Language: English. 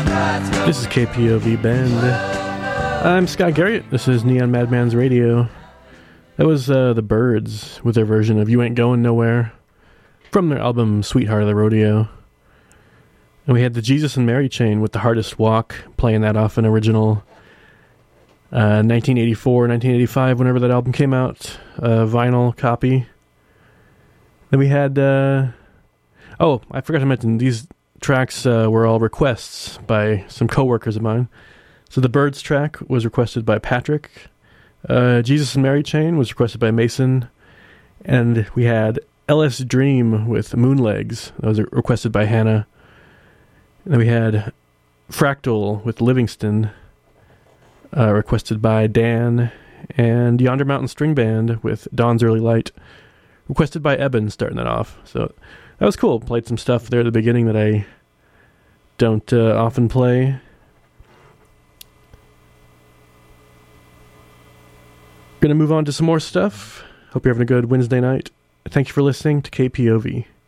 This is KPOV Bend. I'm Scott Garrett. This is Neon Madman's Radio. That was the Byrds with their version of You Ain't Going Nowhere from their album Sweetheart of the Rodeo. And we had the Jesus and Mary Chain with The Hardest Walk, playing that off an original 1984, 1985, whenever that album came out, vinyl copy. Then we had... I forgot to mention, these tracks were all requests by some coworkers of mine. So the Byrds track was requested by Patrick. Jesus and Mary Chain was requested by Mason. And we had LS Dream with Moonlegs. That was requested by Hannah. And then we had Fractal with Livingston, requested by Dan. And Yonder Mountain String Band with Dawn's Early Light, requested by Eben, starting that off. So that was cool. Played some stuff there at the beginning that I don't often play. Gonna move on to some more stuff. Hope you're having a good Wednesday night. Thank you for listening to KPOV.